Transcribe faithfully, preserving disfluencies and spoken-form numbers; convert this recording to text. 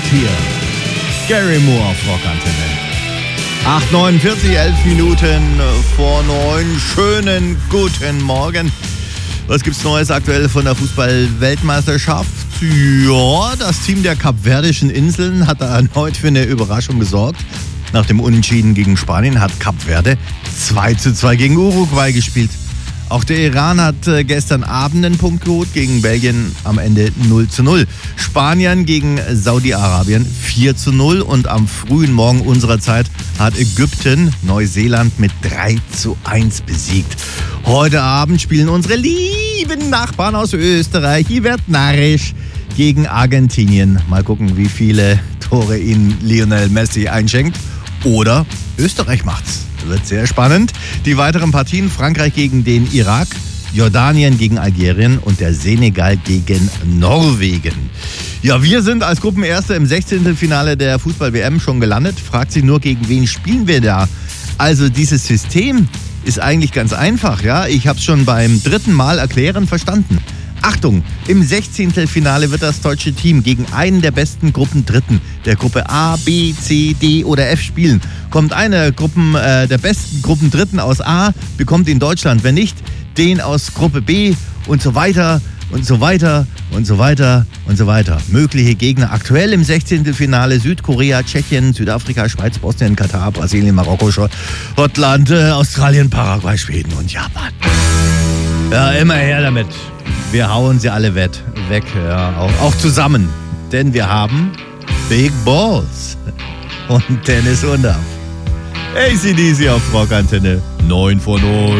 hier. Gary Moore auf Rockantenne. acht Uhr neunundvierzig, elf Minuten vor neun. Schönen guten Morgen. Was gibt's Neues aktuell von der Fußball-Weltmeisterschaft? Ja, das Team der Kapverdischen Inseln hat erneut für eine Überraschung gesorgt. Nach dem Unentschieden gegen Spanien hat Kap Verde zwei zu zwei gegen Uruguay gespielt. Auch der Iran hat gestern Abend einen Punkt geholt, gegen Belgien am Ende null zu null. Spanien gegen Saudi-Arabien vier zu null und am frühen Morgen unserer Zeit hat Ägypten Neuseeland mit drei zu eins besiegt. Heute Abend spielen unsere lieben Nachbarn aus Österreich, hier wird narrisch, gegen Argentinien. Mal gucken, wie viele Tore ihnen Lionel Messi einschenkt. Oder Österreich macht's. Wird sehr spannend. Die weiteren Partien: Frankreich gegen den Irak, Jordanien gegen Algerien und der Senegal gegen Norwegen. Ja, wir sind als Gruppenerster im Sechzehntelfinale der Fußball-W M schon gelandet. Fragt sich nur, gegen wen spielen wir da? Also dieses System ist eigentlich ganz einfach. Ja, ich habe es schon beim dritten Mal erklären verstanden. Achtung, im Sechzehntelfinale wird das deutsche Team gegen einen der besten Gruppendritten der Gruppe A, B, C, D oder F spielen. Kommt eine Gruppen, äh, der besten Gruppendritten aus A, bekommt ihn Deutschland. Wenn nicht, den aus Gruppe B und so weiter und so weiter und so weiter und so weiter. Mögliche Gegner aktuell im Sechzehntelfinale: Südkorea, Tschechien, Südafrika, Schweiz, Bosnien, Katar, Brasilien, Marokko, Schottland, äh, Australien, Paraguay, Schweden und Japan. Ja, immer her damit. Wir hauen sie alle wett, weg, ja, auch, auch zusammen. Denn wir haben Big Balls und Dennis Undaff. A C D C auf Rockantenne neun von neun.